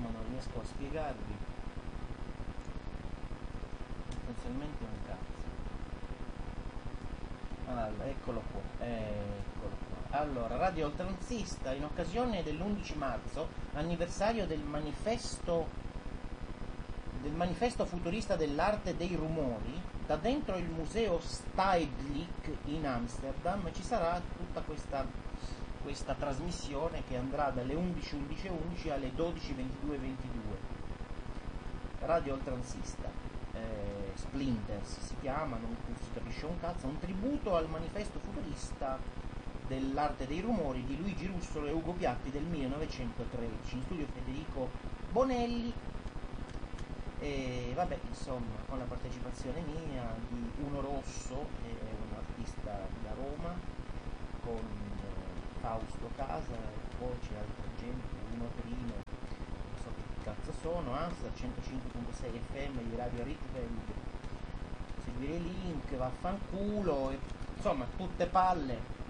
chiama, non riesco a spiegarvi. Essenzialmente un cazzo. Allora, eccolo qua, eccolo qua. Allora, Radio Oltranzista, in occasione dell'11 marzo, anniversario del manifesto futurista dell'arte dei rumori, da dentro il museo Stedelijk in Amsterdam ci sarà tutta questa trasmissione che andrà dalle 11:11 alle 12:22:22. Radio Oltranzista, Splinters si chiama, non si capisce un cazzo, un tributo al manifesto futurista dell'arte dei rumori di Luigi Russolo e Ugo Piatti del 1913, in studio Federico Bonelli. E vabbè, insomma, con la partecipazione mia, di Uno Rosso, che è un artista da Roma, con Fausto Casa, e poi c'è altra gente, Uno Trino, non so che cazzo sono, Amsterdam 105.6 FM di Radio Rietveld, seguire i link, vaffanculo, insomma, tutte palle.